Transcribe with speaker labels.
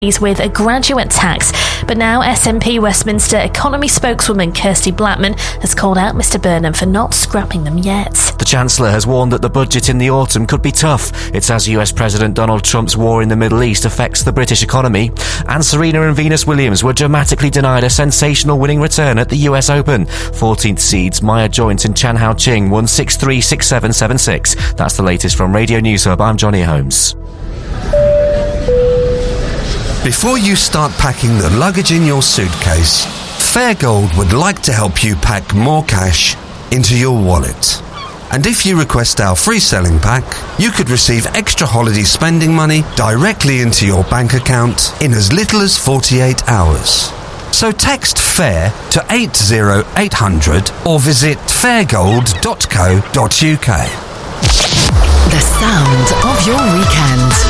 Speaker 1: with a graduate tax. But now SNP Westminster economy spokeswoman Kirsty Blackman has called out Mr Burnham for not scrapping them yet.
Speaker 2: The Chancellor has warned that the budget in the autumn could be tough. It's as US President Donald Trump's war in the Middle East affects the British economy. And Serena and Venus Williams were dramatically denied a sensational winning return at the US Open. 14th seeds Maya Joint and Chan Hao Ching won 6-3, 6-7, 7-6. That's the latest from Radio News Hub. I'm Johnny Holmes.
Speaker 3: Before you start packing the luggage in your suitcase, Fairgold would like to help you pack more cash into your wallet. And if you request our free selling pack, you could receive extra holiday spending money directly into your bank account in as little as 48 hours. So text FAIR to 80800 or visit fairgold.co.uk.
Speaker 4: The sound of your weekend.